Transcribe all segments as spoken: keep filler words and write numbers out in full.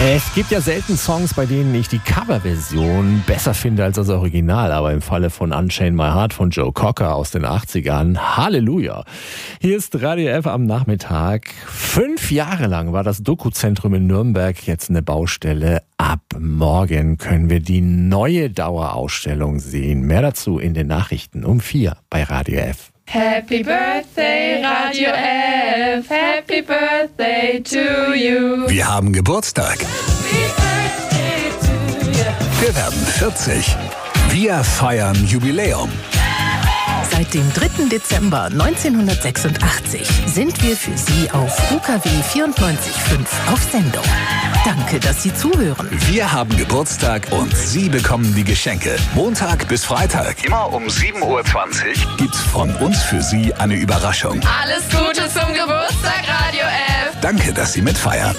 Es gibt ja selten Songs, bei denen ich die Coverversion besser finde als das Original, aber im Falle von Unchain My Heart von Joe Cocker aus den achtzigern, Halleluja. Hier ist Radio F am Nachmittag. Fünf Jahre lang war das Dokuzentrum in Nürnberg jetzt eine Baustelle. Ab morgen können wir die neue Dauerausstellung sehen. Mehr dazu in den Nachrichten um vier bei Radio F. Happy Birthday, Radio F. Happy Birthday to you. Wir haben Geburtstag. Happy Birthday to you. Wir werden vierzig. Wir feiern Jubiläum. Seit dem dritten Dezember neunzehnhundertsechsundachtzig sind wir für Sie auf U K W vierundneunzig Komma fünf auf Sendung. Danke, dass Sie zuhören. Wir haben Geburtstag und Sie bekommen die Geschenke. Montag bis Freitag, immer um sieben Uhr zwanzig, gibt's von uns für Sie eine Überraschung. Alles Gute zum Geburtstag, Radio F. Danke, dass Sie mitfeiern.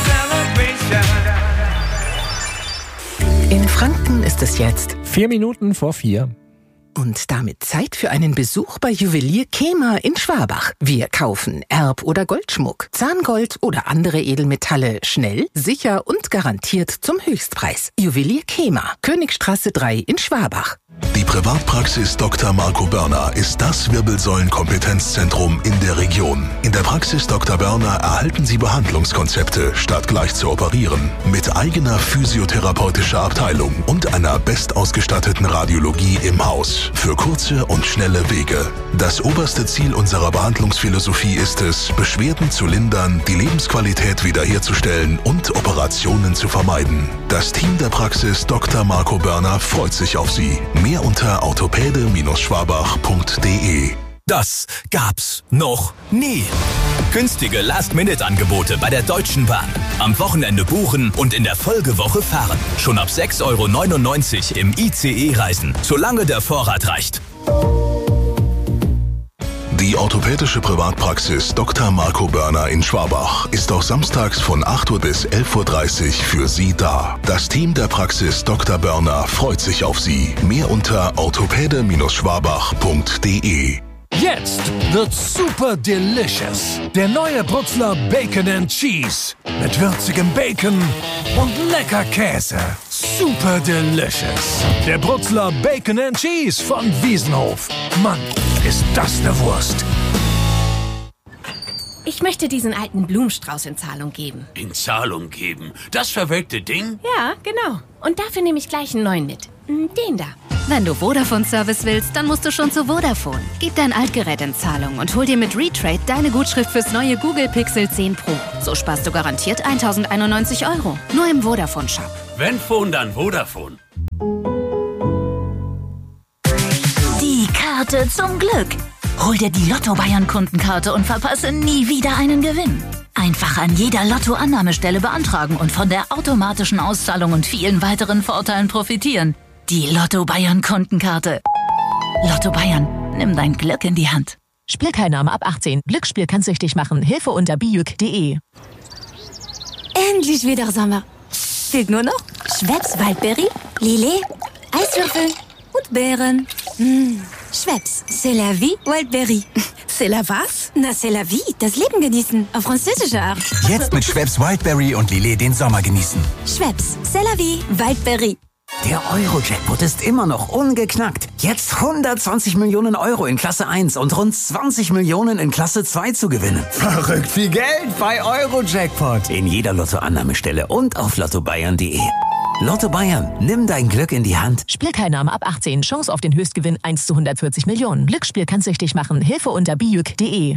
In Franken ist es jetzt Vier Minuten vor vier. und damit Zeit für einen Besuch bei Juwelier Kemer in Schwabach. Wir kaufen Erb- oder Goldschmuck, Zahngold oder andere Edelmetalle schnell, sicher und garantiert zum Höchstpreis. Juwelier Kemer, Königstraße drei in Schwabach. Die Privatpraxis Doktor Marco Börner ist das Wirbelsäulenkompetenzzentrum in der Region. In der Praxis Doktor Börner erhalten Sie Behandlungskonzepte, statt gleich zu operieren. Mit eigener physiotherapeutischer Abteilung und einer bestausgestatteten Radiologie im Haus. Für kurze und schnelle Wege. Das oberste Ziel unserer Behandlungsphilosophie ist es, Beschwerden zu lindern, die Lebensqualität wiederherzustellen und Operationen zu vermeiden. Das Team der Praxis Doktor Marco Börner freut sich auf Sie. Mehr unter orthopäde Schwabach punkt de. Das gab's noch nie. Günstige Last-Minute-Angebote bei der Deutschen Bahn. Am Wochenende buchen und in der Folgewoche fahren. Schon ab sechs Euro neunundneunzig im I C E reisen, solange der Vorrat reicht. Die orthopädische Privatpraxis Doktor Marco Börner in Schwabach ist auch samstags von acht Uhr bis elf Uhr dreißig für Sie da. Das Team der Praxis Doktor Börner freut sich auf Sie. Mehr unter orthopäde Schwabach punkt de. Jetzt wird's super delicious. Der neue Brutzler Bacon and Cheese. Mit würzigem Bacon und lecker Käse. Super delicious. Der Brutzler Bacon and Cheese von Wiesenhof. Mann, ist das eine Wurst. Ich möchte diesen alten Blumenstrauß in Zahlung geben. In Zahlung geben? Das verwelkte Ding? Ja, genau. Und dafür nehme ich gleich einen neuen mit. Den da. Wenn du Vodafone-Service willst, dann musst du schon zu Vodafone. Gib dein Altgerät in Zahlung und hol dir mit Retrade deine Gutschrift fürs neue Google Pixel zehn Pro. So sparst du garantiert tausendeinundneunzig Euro. Nur im Vodafone-Shop. Wenn Phone, dann Vodafone. Die Karte zum Glück. Hol dir die Lotto-Bayern-Kundenkarte und verpasse nie wieder einen Gewinn. Einfach an jeder Lotto-Annahmestelle beantragen und von der automatischen Auszahlung und vielen weiteren Vorteilen profitieren. Die Lotto-Bayern-Kundenkarte. Lotto Bayern, nimm dein Glück in die Hand. Spielteilnahme ab achtzehn. Glücksspiel kann süchtig machen. Hilfe unter bijuk punkt de. Endlich wieder Sommer. Fehlt nur noch Schweppes Waldberry, Lillet, Eiswürfel und Beeren. Mmh. Schweppes, c'est la vie, Wildberry. C'est la was? Na, c'est la vie, das Leben genießen. Auf französische Art. Jetzt mit Schweppes Wildberry und Lillet den Sommer genießen. Schweppes, c'est la vie, Wildberry. Der Euro-Jackpot ist immer noch ungeknackt. Jetzt hundertzwanzig Millionen Euro in Klasse eins und rund zwanzig Millionen in Klasse zwei zu gewinnen. Verrückt viel Geld bei Euro-Jackpot. In jeder Lottoannahmestelle und auf lotto bayern punkt de. Lotto Bayern, nimm dein Glück in die Hand. Spielteilnahme ab achtzehn. Chance auf den Höchstgewinn eins zu hundertvierzig Millionen. Glücksspiel kann süchtig machen. Hilfe unter bijuk punkt de.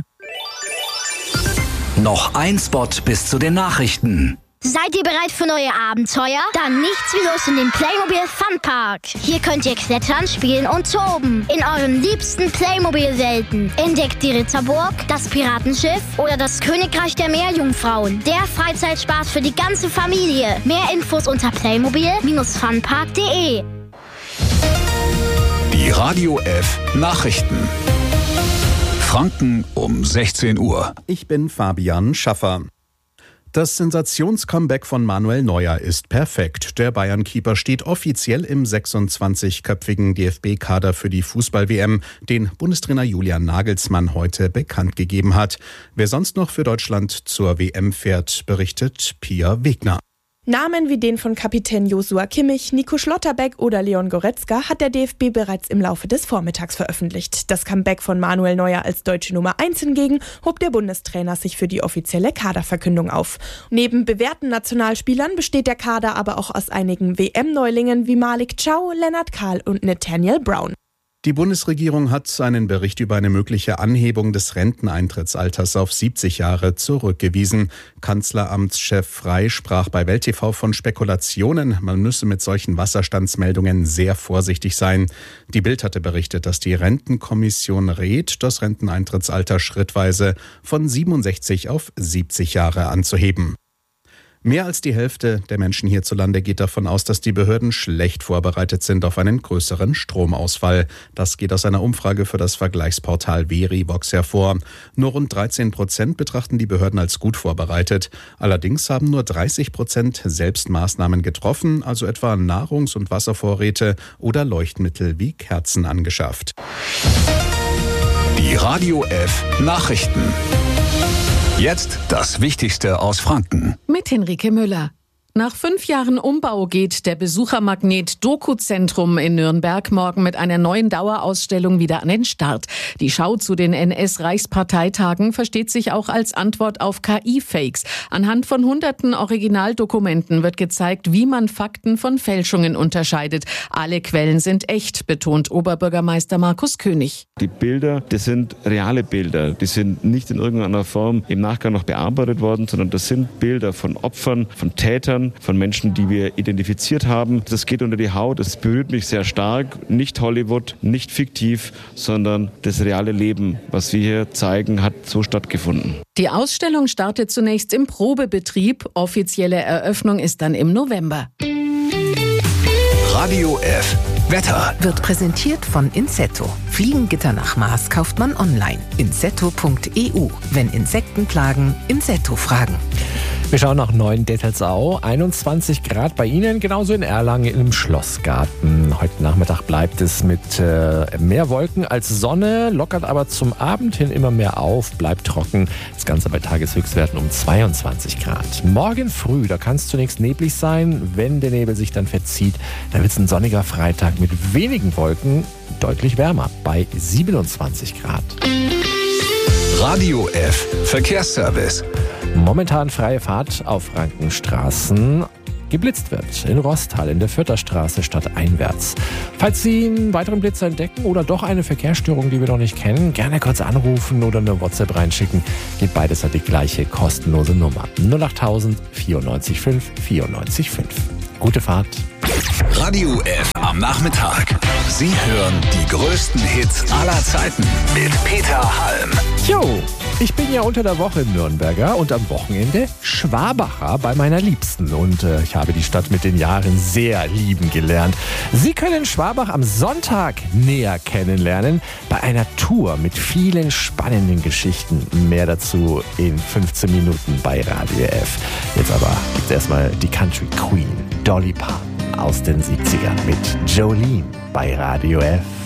Noch ein Spot bis zu den Nachrichten. Seid ihr bereit für neue Abenteuer? Dann nichts wie los in den Playmobil Funpark. Hier könnt ihr klettern, spielen und toben. In euren liebsten Playmobil-Welten. Entdeckt die Ritterburg, das Piratenschiff oder das Königreich der Meerjungfrauen. Der Freizeitspaß für die ganze Familie. Mehr Infos unter playmobil funpark punkt de. Die Radio F Nachrichten. Franken um sechzehn Uhr. Ich bin Fabian Schaffer. Das Sensationscomeback von Manuel Neuer ist perfekt. Der Bayern-Keeper steht offiziell im sechsundzwanzigköpfigen D F B-Kader für die Fußball-W M, den Bundestrainer Julian Nagelsmann heute bekannt gegeben hat. Wer sonst noch für Deutschland zur W M fährt, berichtet Pia Wegner. Namen wie den von Kapitän Joshua Kimmich, Nico Schlotterbeck oder Leon Goretzka hat der D F B bereits im Laufe des Vormittags veröffentlicht. Das Comeback von Manuel Neuer als deutsche Nummer eins hingegen hob der Bundestrainer sich für die offizielle Kaderverkündung auf. Neben bewährten Nationalspielern besteht der Kader aber auch aus einigen W M-Neulingen wie Malik Chow, Lennart Kahl und Nathaniel Brown. Die Bundesregierung hat einen Bericht über eine mögliche Anhebung des Renteneintrittsalters auf siebzig Jahre zurückgewiesen. Kanzleramtschef Frey sprach bei Welt T V von Spekulationen. Man müsse mit solchen Wasserstandsmeldungen sehr vorsichtig sein. Die Bild hatte berichtet, dass die Rentenkommission rät, das Renteneintrittsalter schrittweise von siebenundsechzig auf siebzig Jahre anzuheben. Mehr als die Hälfte der Menschen hierzulande geht davon aus, dass die Behörden schlecht vorbereitet sind auf einen größeren Stromausfall. Das geht aus einer Umfrage für das Vergleichsportal Verivox hervor. Nur rund dreizehn Prozent betrachten die Behörden als gut vorbereitet. Allerdings haben nur dreißig Prozent selbst Maßnahmen getroffen, also etwa Nahrungs- und Wasservorräte oder Leuchtmittel wie Kerzen angeschafft. Die Radio F Nachrichten. Jetzt das Wichtigste aus Franken. Mit Henrike Müller. Nach fünf Jahren Umbau geht der Besuchermagnet Doku-Zentrum in Nürnberg morgen mit einer neuen Dauerausstellung wieder an den Start. Die Schau zu den N S-Reichsparteitagen versteht sich auch als Antwort auf K I-Fakes. Anhand von hunderten Originaldokumenten wird gezeigt, wie man Fakten von Fälschungen unterscheidet. Alle Quellen sind echt, betont Oberbürgermeister Markus König. Die Bilder, das sind reale Bilder. Die sind nicht in irgendeiner Form im Nachgang noch bearbeitet worden, sondern das sind Bilder von Opfern, von Tätern, von Menschen, die wir identifiziert haben. Das geht unter die Haut, das berührt mich sehr stark. Nicht Hollywood, nicht fiktiv, sondern das reale Leben, was wir hier zeigen, hat so stattgefunden. Die Ausstellung startet zunächst im Probebetrieb. Offizielle Eröffnung ist dann im November. Radio F Wetter wird präsentiert von Insetto. Fliegengitter nach Maß kauft man online. insetto punkt e u. Wenn Insekten plagen, Insetto fragen. Wir schauen nach Neuendettelsau. einundzwanzig Grad bei Ihnen, genauso in Erlangen im Schlossgarten. Heute Nachmittag bleibt es mit äh, mehr Wolken als Sonne, lockert aber zum Abend hin immer mehr auf, bleibt trocken. Das Ganze bei Tageshöchstwerten um zweiundzwanzig Grad. Morgen früh, da kann es zunächst neblig sein. Wenn der Nebel sich dann verzieht, dann wird es ein sonniger Freitag mit wenigen Wolken, deutlich wärmer bei siebenundzwanzig Grad. Radio F Verkehrsservice. Momentan freie Fahrt auf Frankenstraßen. Geblitzt wird in Rostal in der Fürther Straße stadteinwärts. Falls Sie einen weiteren Blitzer entdecken oder doch eine Verkehrsstörung, die wir noch nicht kennen, gerne kurz anrufen oder eine WhatsApp reinschicken. Geht beides an die gleiche kostenlose Nummer. null acht null null vierundneunzig fünf vierundneunzig fünf. Gute Fahrt. Radio F am Nachmittag. Sie hören die größten Hits aller Zeiten mit Peter Halm. Jo, ich bin ja unter der Woche Nürnberger und am Wochenende Schwabacher bei meiner Liebsten. Und äh, ich habe die Stadt mit den Jahren sehr lieben gelernt. Sie können Schwabach am Sonntag näher kennenlernen bei einer Tour mit vielen spannenden Geschichten. Mehr dazu in fünfzehn Minuten bei Radio F. Jetzt aber gibt's erstmal die Country Queen Dolly Parton aus den siebzigern mit Jolene bei Radio F.